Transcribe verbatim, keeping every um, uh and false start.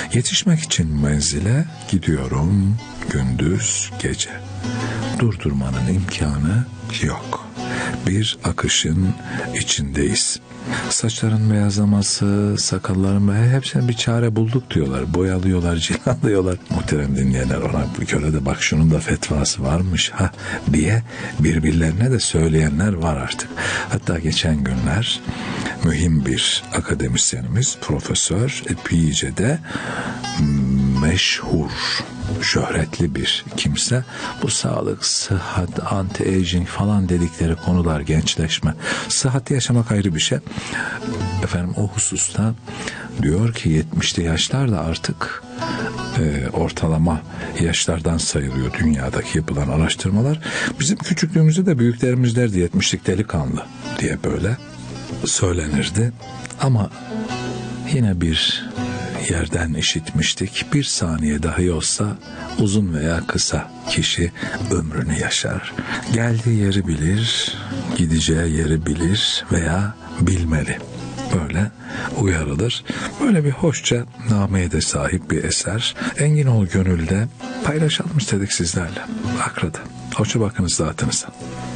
Yetişmek için menzile gidiyorum gündüz gece. Durdurmanın imkanı yok. Bir akışın içindeyiz. Saçların beyazlaması, sakalların beyazlaması, hepsine bir çare bulduk diyorlar. Boyalıyorlar, cilalıyorlar. Muhterem dinleyenler, ona bir köle de bak şunun da fetvası varmış ha diye birbirlerine de söyleyenler var artık. Hatta geçen günler mühim bir akademisyenimiz, profesör, epeyce de meşhur, şöhretli bir kimse, bu sağlık, sıhhat, anti-aging falan dedikleri konular, gençleşme, sıhhatli yaşamak ayrı bir şey. Efendim o hususta diyor ki yetmişli yaşlar da artık e, ortalama yaşlardan sayılıyor dünyadaki yapılan araştırmalar. Bizim küçüklüğümüzde de büyüklerimiz derdi yetmişlik delikanlı diye böyle söylenirdi. Ama yine bir yerden işitmiştik. Bir saniye dahi olsa uzun veya kısa kişi ömrünü yaşar. Geldiği yeri bilir, gideceği yeri bilir veya bilmeli. Böyle uyarılır. Böyle bir hoşça nameye de sahip bir eser. Engin ol gönülde paylaşalım istedik sizlerle. Akrada. Hoşça bakınız zatınıza.